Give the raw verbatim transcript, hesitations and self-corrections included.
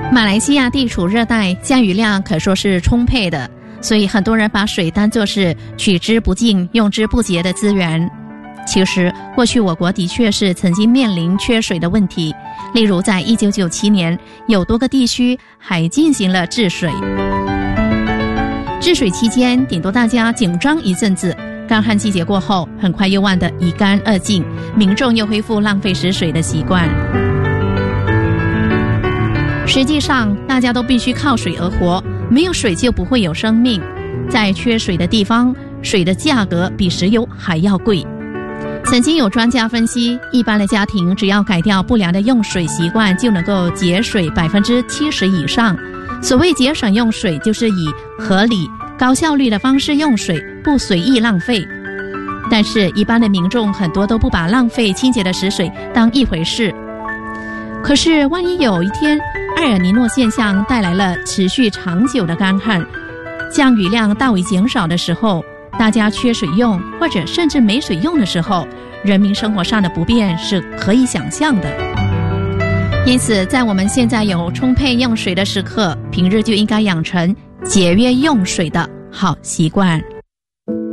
马来西亚地处热带，降雨量可说是充沛的，所以很多人把水当作是取之不尽、用之不竭的资源。其实，过去我国的确是曾经面临缺水的问题，例如在一九九七年，有多个地区还进行了治水。治水期间，顶多大家紧张一阵子，干旱季节过后，很快又忘得一干二净，民众又恢复浪费食水的习惯。实际上，大家都必须靠水而活，没有水就不会有生命。在缺水的地方，水的价格比石油还要贵。曾经有专家分析，一般的家庭只要改掉不良的用水习惯，就能够节水百分之七十以上。所谓节省用水，就是以合理、高效率的方式用水，不随意浪费。但是，一般的民众很多都不把浪费清洁的食水当一回事。可是，万一有一天埃尔尼诺现象带来了持续长久的干旱，降雨量大为减少的时候，大家缺水用，或者甚至没水用的时候，人民生活上的不便是可以想象的。因此，在我们现在有充沛用水的时刻，平日就应该养成节约用水的好习惯。